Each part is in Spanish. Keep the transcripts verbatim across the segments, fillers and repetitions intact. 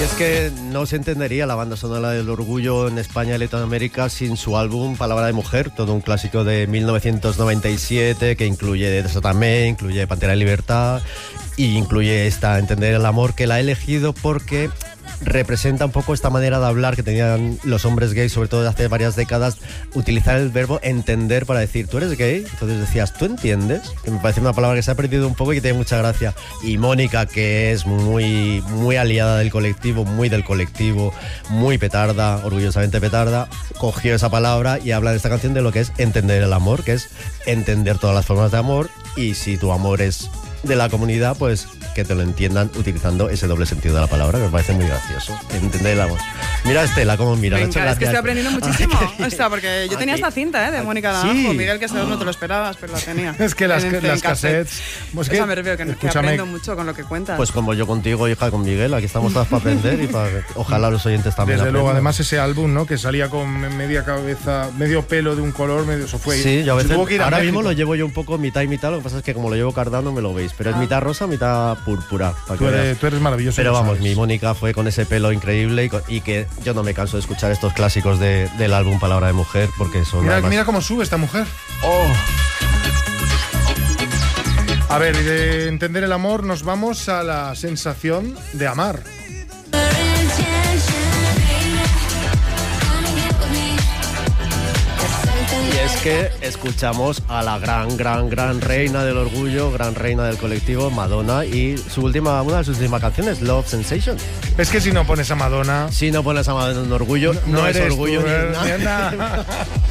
Y es que no se entendería la banda sonora del orgullo en España y Latinoamérica sin su álbum Palabra de Mujer, todo un clásico de mil novecientos noventa y siete que incluye Desatame, incluye Pantera de Libertad y incluye esta Entender el Amor, que la he elegido porque representa un poco esta manera de hablar que tenían los hombres gays, sobre todo de hace varias décadas, utilizar el verbo entender para decir, ¿tú eres gay? Entonces decías, ¿tú entiendes? Que me parece una palabra que se ha perdido un poco y que tiene mucha gracia. Y Mónica, que es muy, muy aliada del colectivo, muy del colectivo, muy petarda, orgullosamente petarda, cogió esa palabra y habla de esta canción de lo que es entender el amor, que es entender todas las formas de amor, y si tu amor es de la comunidad, pues que te lo entiendan utilizando ese doble sentido de la palabra, que me parece muy gracioso. Entender la voz. Mira a Estela cómo mira. Venga, es que estoy aprendiendo muchísimo. O sea, porque yo tenía Aquí. esta cinta, ¿eh? De Mónica Naranjo. Sí. Miguel, que no te lo esperabas, pero la tenía. Es que las, En- en las cassette. cassettes... Pues O que, sea, me refiero que, que escúchame, aprendo mucho con lo que cuentas. Pues como yo contigo, hija, con Miguel, aquí estamos todas para aprender y para ojalá los oyentes también desde luego, aprendan. además ese álbum, ¿no? Que salía con media cabeza, medio pelo de un color, medio... Eso fue. Sí, yo a se veces, tuvo que ir a ahora México. mismo lo llevo yo un poco mitad y mitad, lo que pasa es que como lo llevo cardando me lo veis, pero es Ah. mitad rosa, mitad púrpura. para que Tú eres, veas. tú eres maravilloso. Pero lo vamos, sabes. mi Mónica fue con ese pelo increíble y, con- y que yo no me canso de escuchar estos clásicos de, del álbum Palabra de Mujer porque son Mira, además- mira cómo sube esta mujer. ¡Oh! A ver, y de entender el amor nos vamos a la sensación de amar. Y es que escuchamos a la gran, gran, gran reina del orgullo, gran reina del colectivo, Madonna, y su última, una de sus últimas canciones, Love Sensation. Es que si no pones a Madonna... Si no pones a Madonna en orgullo, no, no es eres orgullo tú, ni eh, nada. ni nada.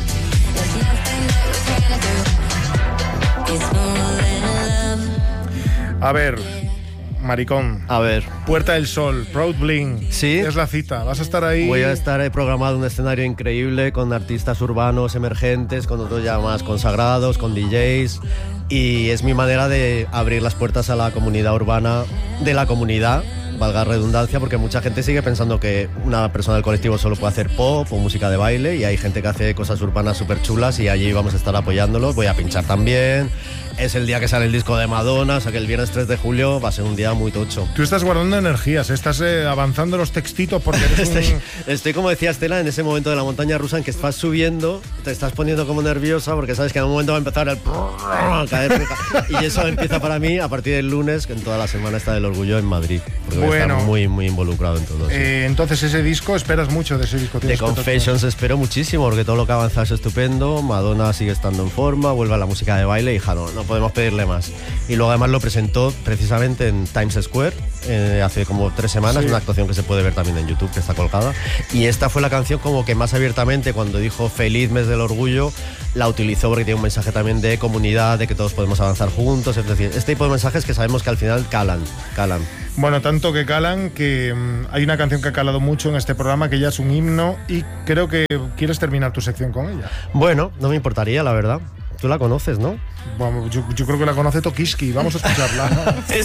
A ver, maricón. A ver, Puerta del Sol, Proud Bling. Sí. Es la cita. Vas a estar ahí. voy a estar he programado un escenario increíble con artistas urbanos emergentes, con otros ya más consagrados, con D Js, y es mi manera de abrir las puertas a la comunidad urbana de la comunidad, valga redundancia, porque mucha gente sigue pensando que una persona del colectivo solo puede hacer pop o música de baile, y hay gente que hace cosas urbanas súper chulas y allí vamos a estar apoyándolo. Voy a pinchar también. Es el día que sale el disco de Madonna, o sea que el viernes tres de julio va a ser un día muy tocho. Tú estás guardando energías, estás eh, avanzando los textitos porque eres Estoy, un... estoy como decía Estela, en ese momento de la montaña rusa en que estás subiendo, te estás poniendo como nerviosa porque sabes que en un momento va a empezar el a caer, y eso empieza para mí a partir del lunes, que en toda la semana está el orgullo en Madrid, porque voy a Bueno. estar muy muy involucrado en todo eso. Eh, entonces ese disco, esperas mucho de ese disco. The tienes Confessions espero muchísimo porque todo lo que avanza es estupendo. Madonna sigue estando en forma, vuelve a la música de baile y hija, no, no podemos pedirle más. Y luego además lo presentó precisamente en Times Square eh, hace como tres semanas, Sí. una actuación que se puede ver también en YouTube, que está colgada. Y esta fue la canción como que más abiertamente, cuando dijo Feliz Mes del Orgullo, la utilizó porque tiene un mensaje también de comunidad, de que todos podemos avanzar juntos. Es decir, este tipo de mensajes que sabemos que al final calan, calan. Bueno, tanto que calan que mm, hay una canción que ha calado mucho en este programa que ya es un himno y creo que quieres terminar tu sección con ella. Bueno, no me importaría, la verdad. Tú la conoces, ¿no? Bueno, yo, yo creo que la conoce Tokiski. Vamos a escucharla.